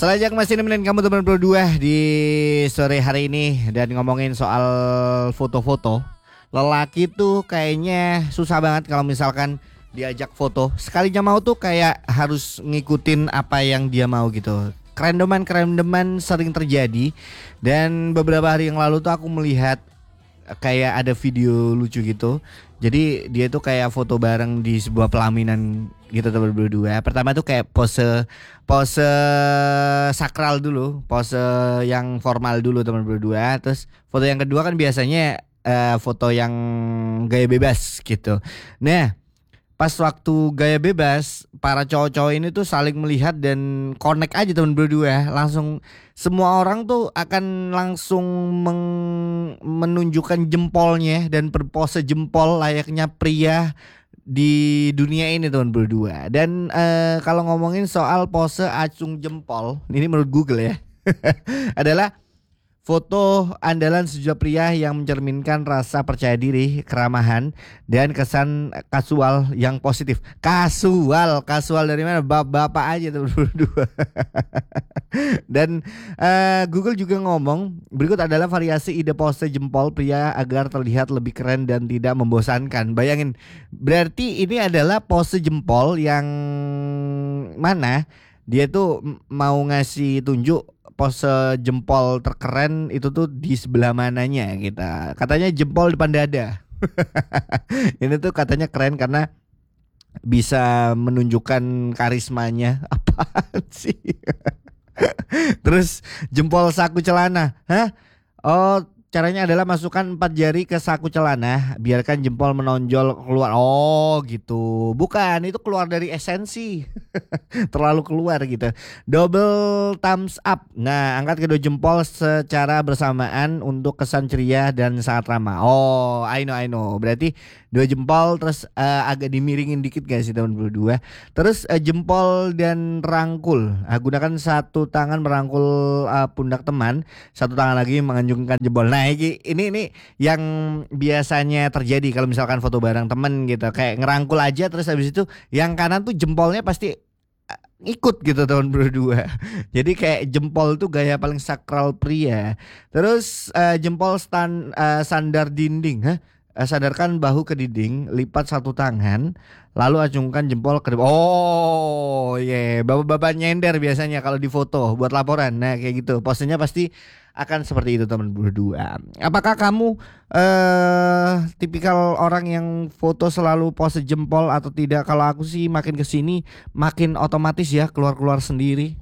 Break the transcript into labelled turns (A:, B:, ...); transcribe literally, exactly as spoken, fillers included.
A: Selajak masih nemenin kamu teman berdua di sore hari ini dan ngomongin soal foto-foto. Lelaki tuh kayaknya susah banget kalau misalkan diajak foto. Sekalinya mau tuh kayak harus ngikutin apa yang dia mau gitu. Kerendeman-kerendeman sering terjadi. Dan beberapa hari yang lalu tuh aku melihat kayak ada video lucu gitu. Jadi dia tuh kayak foto bareng di sebuah pelaminan gitu teman berdua. Pertama tuh kayak pose pose sakral dulu, pose yang formal dulu teman berdua. Terus foto yang kedua kan biasanya eh, foto yang gaya bebas gitu. Nah, pas waktu gaya bebas, para cowok-cowok ini tuh saling melihat dan connect aja teman berdua. Langsung semua orang tuh akan langsung meng- menunjukkan jempolnya dan berpose jempol layaknya pria di dunia ini teman berdua. Dan eh, kalau ngomongin soal pose acung jempol, ini menurut Google ya, adalah foto andalan sejumlah pria yang mencerminkan rasa percaya diri, keramahan, dan kesan kasual yang positif. Kasual, kasual dari mana? Bapak-bapak aja tuh berdua. Dan eh, Google juga ngomong, berikut adalah variasi ide pose jempol pria agar terlihat lebih keren dan tidak membosankan. Bayangin, berarti ini adalah pose jempol yang mana dia tuh m- mau ngasih tunjuk pose jempol terkeren itu tuh di sebelah mananya kita. Katanya jempol depan dada. Ini tuh katanya keren karena bisa menunjukkan karismanya. Apaan sih? Terus jempol saku celana. Hah? Oh, caranya adalah masukkan empat jari ke saku celana, biarkan jempol menonjol keluar. Oh, gitu. Bukan, itu keluar dari esensi. Terlalu keluar gitu. Double thumbs up. Nah, angkat kedua jempol secara bersamaan untuk kesan ceria dan sangat ramah. Oh, I know I know. Berarti dua jempol terus eh, agak dimiringin dikit guys sih teman berdua. Terus eh, jempol dan rangkul. Ah, gunakan satu tangan merangkul eh, pundak teman, satu tangan lagi menganjungkan jempol. Nah, ini ini, ini yang biasanya terjadi kalau misalkan foto bareng temen gitu. Kayak ngerangkul aja terus habis itu yang kanan tuh jempolnya pasti ikut gitu tahun berdua. Jadi kayak jempol tuh gaya paling sakral pria. Terus eh, jempol stan, eh, sandar dinding. Hah? Eh, sadarkan bahu ke dinding, lipat satu tangan, lalu acungkan jempol ke depan. Oh, iya, yeah. Bapak-bapak nyender biasanya kalau di foto buat laporan. Nah, kayak gitu. Posenya pasti akan seperti itu teman berdua. Apakah kamu eh tipikal orang yang foto selalu pose jempol atau tidak? Kalau aku sih makin kesini makin otomatis ya keluar-keluar sendiri.